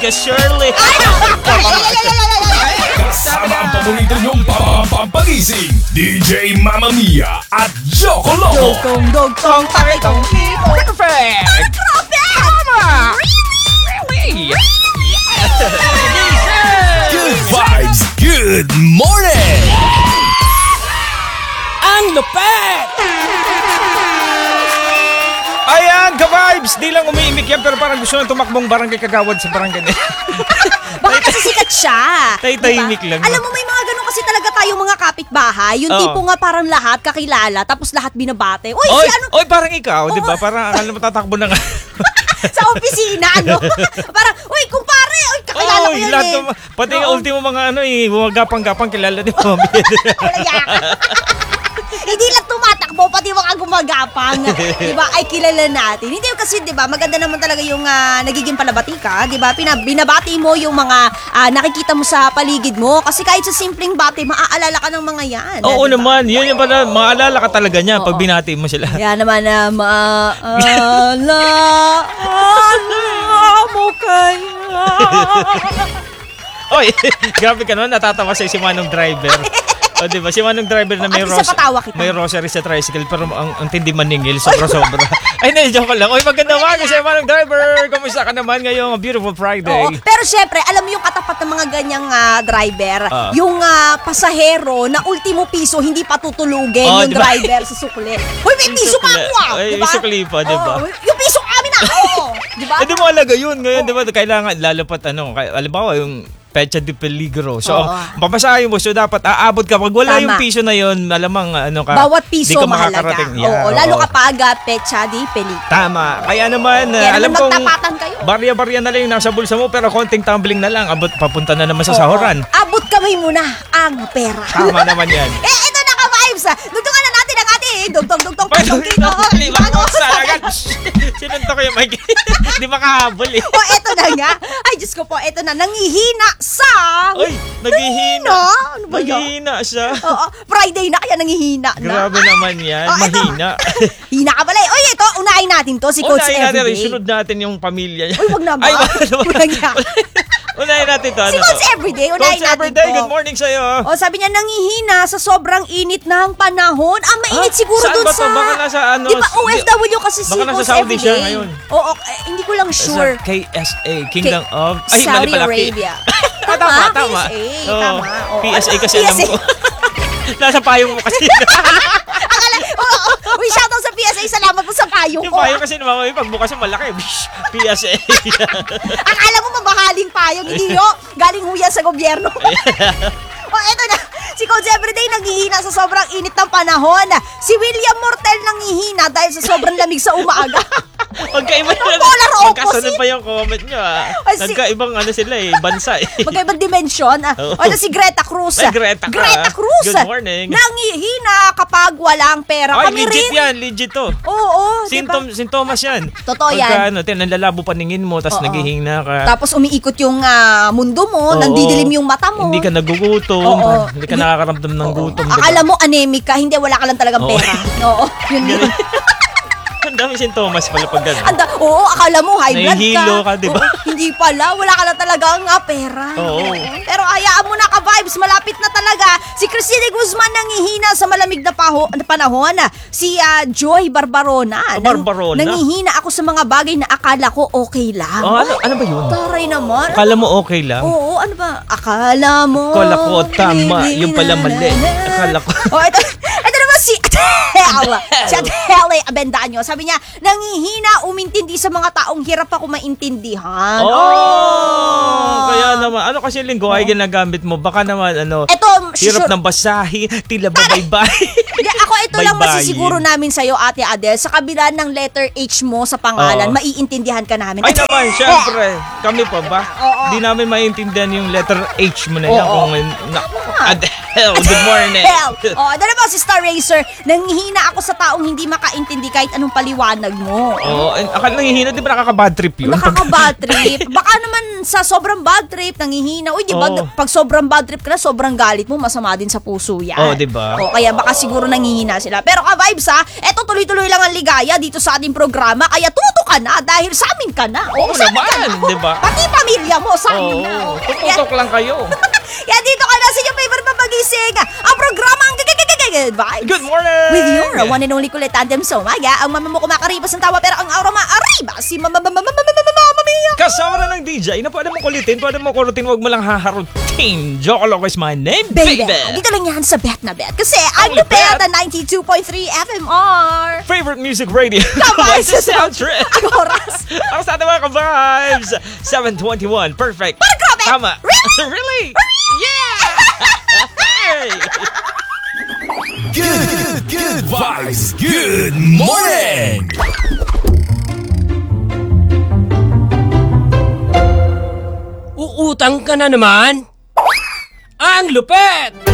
ka, Shirley. Kasama ang paborito niyong pampagising, DJ Mamma Mia at Joko Loco. Dugtong, takitong, perfect! Tama! Really? Good vibes, good morning! Ang lupet! Ayan, ka-vibes! Di lang umiimik yan, pero parang gusto nang tumakbong barangay kagawad sa barangay nila. Baka kasi sikat siya. Tahimik lang. Alam mo, may mga ganun kasi talaga tayong mga kapitbahay. Yung Oo. tipo nga parang lahat kakilala, tapos lahat binabate. Uy, Oy, si ano? oy, parang ikaw, di ba? Oo. Parang akala mo tatakbo na nga. Sa opisina, ano? Parang, uy, kumpare, uy, kakilala ko yun lahat eh. pati yung Oo. ultimo mga mga gapang-gapang kilala ni Mami. Wala yaka. Hindi lang tumatakbo, pati mga gumagapang, di ba, ay kilala natin. Hindi kasi, di ba, maganda naman talaga yung nagiging palabati ka, di ba? Binabati mo yung mga nakikita mo sa paligid mo. Kasi kahit sa simpleng bati, maaalala ka ng mga yan. Oo diba? naman, yun yung pala, maalala ka talaga niya pag Oo. binati mo sila. Kaya naman na maaalala mo kaya. Oy, grabe ka naman, natatawa sa'yo si Manong Driver. O diba, si Manong Driver na may, At isa patawa kita. may rosary sa tricycle pero ang tindi maningil, sobra-sobra. Ay, na-joke lang. Oy, magandang umaga si Manong Driver. Kamusta ka naman ngayong beautiful Friday? Oo. Pero syempre, alam mo yung katapat ng mga ganyang driver, Ah. yung pasahero na ultimo piso hindi pa tutulugin Oh, yung diba? driver sa sukli. Hoy, may Yung piso pa sukli. ako Ay, diba? may sukli pa, diba? Oo, yung piso amin na. Oo, diba? Eh, di mo alaga yun. Ngayon, di ba, kailangan, lalo pat alimbawa, yung pecha de peligro. So, Oo. papasahin mo. So, dapat aabot ka. Pag wala Tama. yung piso na yun, malamang, ka, Bawat di piso ka mahalaga. makakarating. Oo, lalo kapag pecha di peligro. Tama. Kaya naman, Kaya alam naman kong magtapatan kayo. barya-barya na lang yung nasa bulsa mo, pero konting tumbling na lang. Abot, papunta na naman sa Oo. sahuran. Abot kamay muna ang pera. Tama naman yan. Ito na ka-vibes. Dugtungan na natin ang ating dugtong-dugtong Pwede dito. sa agad. Sinunto ko yung mic. Di makahabol eh. O, eto na nga. Ay, Diyos ko po, eto na. Nangihina sa... Ay, naghihina. Ano ba yan? Naghihina siya. Oo, Friday na kaya nangihina na. Grabe naman yan. Oh, eto. Mahina. Hina ka pala eh. Oy, ito, unahin natin to. Si Coach Unahin natin, Everyday. sunod natin yung pamilya niya. Uy, wag naman. Ay, wag naman. Walang yan. Unahin natin to. Si Coach Everyday, unahin Coach natin Everyday, to. good morning sa'yo. O, sabi niya, nangihina sa sobrang init ng panahon. Ang mainit siguro Saan dun ba to? sa... Baka nasa ano? Di ba OFW kasi si baka nasa Coach Saudi siya Everyday? ngayon. Oo, hindi ko lang sure. Sa KSA, Kingdom of... Ay, mali Saudi pala. Arabia. Tama. PSA. Oo. Tama. Oo. PSA kasi PSA. alam ko. Nasa payong mo kasi. Oo. Uy, shoutout sa PSA. Salamat po sa payong Yung ko. payong kasi naman, pagbukas yung malaki. PSA. Akala mo mamahaling payong. Hindi yo. Galing ho yan sa gobyerno. Eto na. Si Coach Everyday nanghihina sa sobrang init ng panahon. Si William Mortel nanghihina dahil sa sobrang lamig sa umaga. Magkaiba na. polar opposite. Magkasunod pa yung comment nyo Ay, si- Nagkaibang sila bansa eh. Magkaibang dimensyon. Oo. O ito si Greta Cruz. Ay, Greta ka. Greta Cruz. Good morning. Nanghihina kapag walang pera. Ay, Kami legit rin. yan. Legit to. Oo, diba? Sintomas yan. Totoo yan. Pagka nanlalabo paningin mo, tapos Oo. naghihina ka. Tapos umiikot yung mundo mo, Oo. nandidilim yung mata mo. Hindi ka nagugutom. Oo. Hindi ka nakakaramdam ng gutom. diba? Akala mo anemic ka, hindi, wala ka lang talagang Oo. pera. Oo, yun yun. Ang dami sintomas pala pag gano'n. Oo, akala mo high blood ka. Nahihilo ka, diba? Oo, hindi pala, wala ka lang talagang pera. Oo. Pero hayaan mo na ka-vibes, malapit na talaga. Si Cristina Guzman nangihina sa malamig na panahon. Si Joy Barbarona. Barbarona? Nangihina ako sa mga bagay na akala ko okay lang. Oh, ano ba yun? Taray naman. Akala mo okay lang? Oo, ano ba? Akala mo. Akala ko tama, yung pala mali. Akala ko. Ito naman si Adele. Si Adele Abendaño. Sabi niya, nangihina, umintindi sa mga taong hirap ako maintindihan. Kaya naman, ano kasi linggo ay ginagamit mo? Baka naman, Eto, hirap ng basahi, tila babaybay. Hindi, ako ito lang Baybayin. masisiguro namin sa'yo, Ate Adele. Sa kabila ng letter H mo sa pangalan, Oo. maiintindihan ka namin. Ay naman, syempre. Kami pa ba? Oo. Di namin maintindihan yung letter H mo na yan. Oo. Kung, Good morning. Hell. Oh, ano naman si Star Racer, nanghihina ako sa taong hindi makaintindi kahit anong paliwanag mo. Oo, akala nanghihina, di ba nakaka-bad trip yun? Nakaka-bad trip. Baka naman sa sobrang bad trip, nanghihina. Uy, di ba, Oo. pag sobrang bad trip ka na, sobrang galit mo, masama din sa puso yan. Oo, di ba? O, kaya baka siguro nanghihina sila. Pero ka-vibes ha, eto tuloy-tuloy lang ang ligaya dito sa ating programa, kaya tuto ka na dahil sa amin ka na. Oo sa amin ka naman, na. di ba? Pati pamilya mo, sa amin na. Oo, Kaya, tututok lang kayo. kaya dito ka na sa inyong favorite na pagising. Ang programa ang Good Vibes. Good morning! With your one and only kulit tandem sa umaga, ang mama mo kumakaripas ng tawa pero ang aura maariba si Mama Mia. Kasama na ng DJ na pwede mo kulitin, pwede mo kulitin, huwag mo lang haharutin. Joke Loco is my name, Baby, baby! dito lang yan sa Bet na Bet. Kasi ang Ang Lupet Bet. at 92.3 FMR. Favorite music radio. Kabay What's the sound trip? Ang oras. Ang sa ating mga ka-vibes. 7:21. Perfect. Parang grabe. Tama. Really? Really? Yeah! Hey! Good vibes. Good morning. Uutang ka na naman? Ang lupet!